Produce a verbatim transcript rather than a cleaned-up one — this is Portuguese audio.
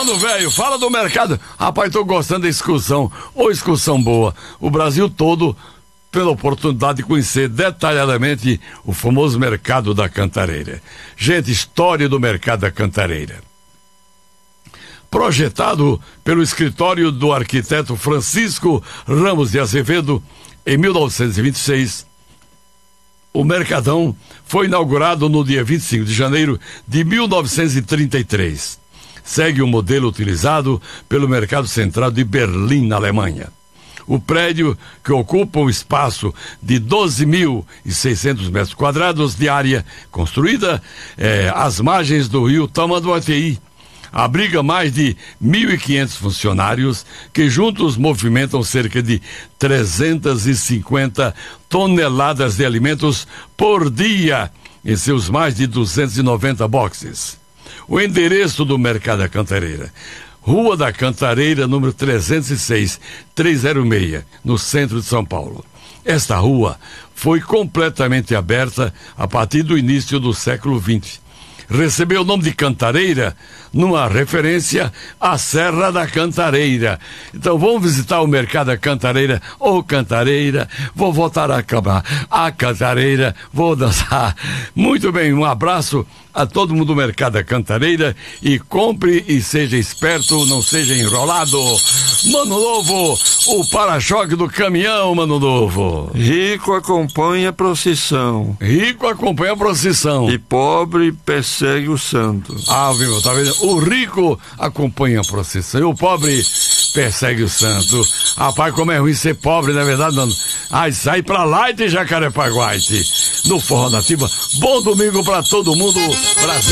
mano, velho, fala do mercado. Rapaz, tô gostando da excursão. Ô, excursão boa. O Brasil todo, pela oportunidade de conhecer detalhadamente o famoso mercado da Cantareira. Gente, história do mercado da Cantareira. Projetado pelo escritório do arquiteto Francisco Ramos de Azevedo, em mil novecentos e vinte e seis, o Mercadão foi inaugurado no dia vinte e cinco de janeiro de mil novecentos e trinta e três. Segue o modelo utilizado pelo Mercado Central de Berlim, na Alemanha. O prédio, que ocupa um espaço de doze mil e seiscentos metros quadrados de área construída é, às margens do rio Tamanduateí, abriga mais de mil e quinhentos funcionários que juntos movimentam cerca de trezentas e cinquenta toneladas de alimentos por dia em seus mais de duzentos e noventa boxes. O endereço do Mercado da Cantareira: Rua da Cantareira, número trezentos e seis, trezentos e seis, no centro de São Paulo. Esta rua foi completamente aberta a partir do início do século vinte. Recebeu o nome de Cantareira numa referência à Serra da Cantareira. Então vamos visitar o Mercado da Cantareira. Ô, Cantareira, vou voltar a acabar. A Cantareira, vou dançar. Muito bem, um abraço a todo mundo do Mercado da Cantareira e compre e seja esperto, não seja enrolado. Mano Novo, o para-choque do caminhão, Mano Novo. Rico acompanha a procissão. Rico acompanha a procissão. E pobre persegue o santo. Ah, viu, tá vendo? O rico acompanha a procissão e o pobre persegue o santo. Rapaz, como é ruim ser pobre, não é verdade, mano? Ai, sai pra lá e de Jacarepaguá, no Forró Nativa. Bom domingo pra todo mundo, Brasil.